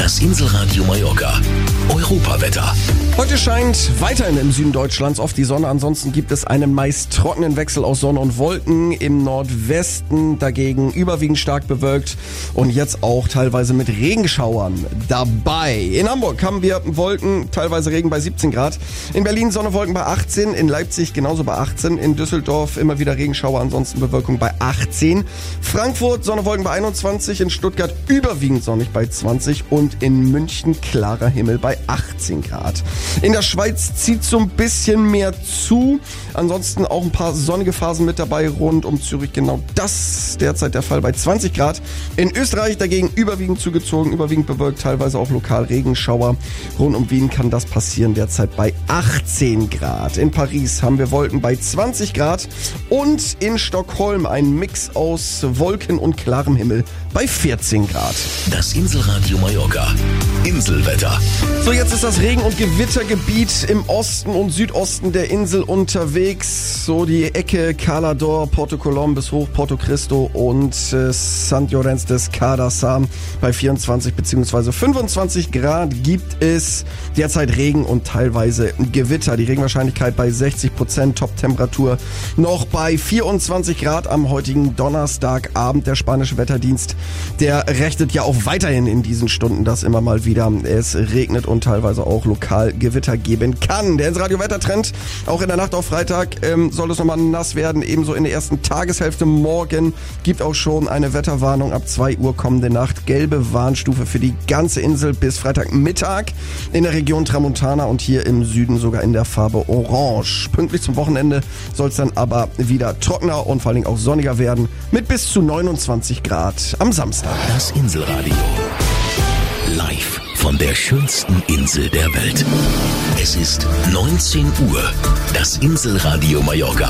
Das Inselradio Mallorca. Europawetter. Heute scheint weiterhin im Süden Deutschlands oft die Sonne. Ansonsten gibt es einen meist trockenen Wechsel aus Sonne und Wolken. Im Nordwesten dagegen überwiegend stark bewölkt und jetzt auch teilweise mit Regenschauern dabei. In Hamburg haben wir Wolken, teilweise Regen bei 17 Grad. In Berlin Sonne, Wolken bei 18. In Leipzig genauso bei 18. In Düsseldorf immer wieder Regenschauer, ansonsten Bewölkung bei 18. Frankfurt Sonne, Wolken bei 21. In Stuttgart überwiegend sonnig bei 20. Und in München klarer Himmel bei 18 Grad. In der Schweiz zieht so ein bisschen mehr zu. Ansonsten auch ein paar sonnige Phasen mit dabei rund um Zürich. Genau das derzeit der Fall bei 20 Grad. In Österreich dagegen überwiegend zugezogen, überwiegend bewölkt, teilweise auch lokal Regenschauer. Rund um Wien kann das passieren derzeit bei 18 Grad. In Paris haben wir Wolken bei 20 Grad. Und in Stockholm ein Mix aus Wolken und klarem Himmel bei 14 Grad. Das Inselradio Mallorca. Inselwetter. So, jetzt ist das Regen- und Gewittergebiet im Osten und Südosten der Insel unterwegs. So die Ecke Cala d'Or, Porto Colom bis hoch Porto Cristo und St. Llorenç des Cardassam. Bei 24 bzw. 25 Grad gibt es derzeit Regen und teilweise Gewitter. Die Regenwahrscheinlichkeit bei 60%, Top-Temperatur noch bei 24 Grad am heutigen Donnerstagabend. Der spanische Wetterdienst, der rechnet ja auch weiterhin in diesen Stunden, dass immer mal wieder es regnet und teilweise auch lokal Gewitter geben kann. Der Inselradio Wettertrend, auch in der Nacht auf Freitag soll es nochmal nass werden, ebenso in der ersten Tageshälfte morgen gibt auch schon eine Wetterwarnung ab 2 Uhr kommende Nacht. Gelbe Warnstufe für die ganze Insel bis Freitagmittag in der Region Tramontana und hier im Süden sogar in der Farbe Orange. Pünktlich zum Wochenende soll es dann aber wieder trockener und vor allen Dingen auch sonniger werden mit bis zu 29 Grad am Samstag. Das Inselradio. Live von der schönsten Insel der Welt. Es ist 19 Uhr. Das Inselradio Mallorca.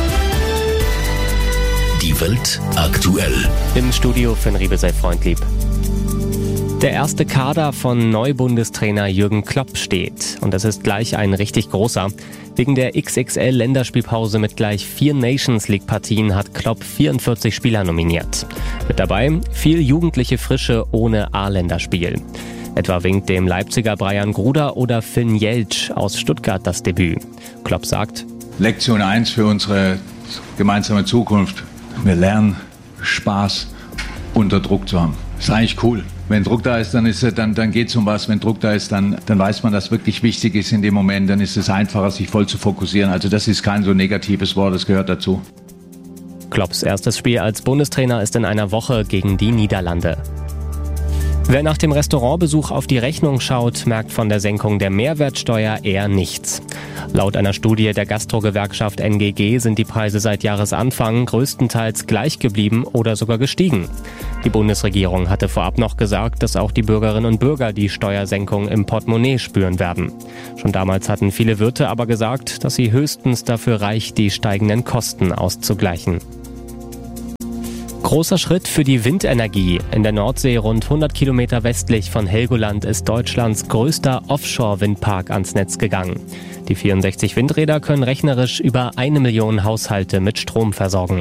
Die Welt aktuell. Im Studio Finn Riebe sei freundlieb. Der erste Kader von Neubundestrainer Jürgen Klopp steht. Und das ist gleich ein richtig großer. Wegen der XXL-Länderspielpause mit gleich 4 Nations-League-Partien hat Klopp 44 Spieler nominiert. Mit dabei viel jugendliche Frische ohne A-Länderspiel. Etwa winkt dem Leipziger Brian Gruder oder Finn Jeltsch aus Stuttgart das Debüt. Klopp sagt: Lektion 1 für unsere gemeinsame Zukunft. Wir lernen, Spaß unter Druck zu haben. Ist eigentlich cool. Wenn Druck da ist, dann geht's um was. Wenn Druck da ist, dann weiß man, dass wirklich wichtig ist in dem Moment. Dann ist es einfacher, sich voll zu fokussieren. Also das ist kein so negatives Wort, das gehört dazu. Klopps erstes Spiel als Bundestrainer ist in einer Woche gegen die Niederlande. Wer nach dem Restaurantbesuch auf die Rechnung schaut, merkt von der Senkung der Mehrwertsteuer eher nichts. Laut einer Studie der Gastrogewerkschaft NGG sind die Preise seit Jahresanfang größtenteils gleich geblieben oder sogar gestiegen. Die Bundesregierung hatte vorab noch gesagt, dass auch die Bürgerinnen und Bürger die Steuersenkung im Portemonnaie spüren werden. Schon damals hatten viele Wirte aber gesagt, dass sie höchstens dafür reicht, die steigenden Kosten auszugleichen. Großer Schritt für die Windenergie. In der Nordsee, rund 100 Kilometer westlich von Helgoland, ist Deutschlands größter Offshore-Windpark ans Netz gegangen. Die 64 Windräder können rechnerisch über 1 Million Haushalte mit Strom versorgen.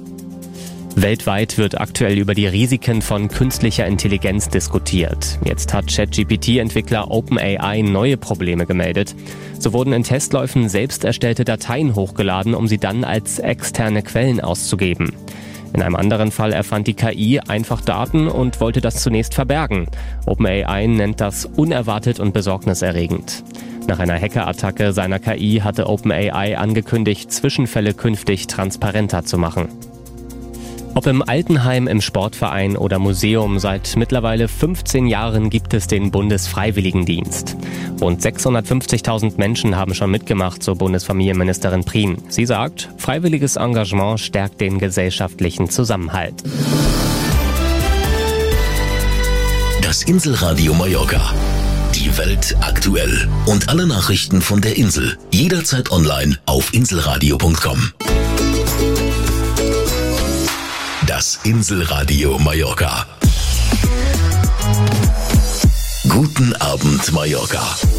Weltweit wird aktuell über die Risiken von künstlicher Intelligenz diskutiert. Jetzt hat ChatGPT-Entwickler OpenAI neue Probleme gemeldet. So wurden in Testläufen selbst erstellte Dateien hochgeladen, um sie dann als externe Quellen auszugeben. In einem anderen Fall erfand die KI einfach Daten und wollte das zunächst verbergen. OpenAI nennt das unerwartet und besorgniserregend. Nach einer Hackerattacke seiner KI hatte OpenAI angekündigt, Zwischenfälle künftig transparenter zu machen. Ob im Altenheim, im Sportverein oder Museum, seit mittlerweile 15 Jahren gibt es den Bundesfreiwilligendienst. Rund 650.000 Menschen haben schon mitgemacht, so Bundesfamilienministerin Prien. Sie sagt, freiwilliges Engagement stärkt den gesellschaftlichen Zusammenhalt. Das Inselradio Mallorca. Die Welt aktuell. Und alle Nachrichten von der Insel. Jederzeit online auf inselradio.com. Das Inselradio Mallorca. Guten Abend, Mallorca.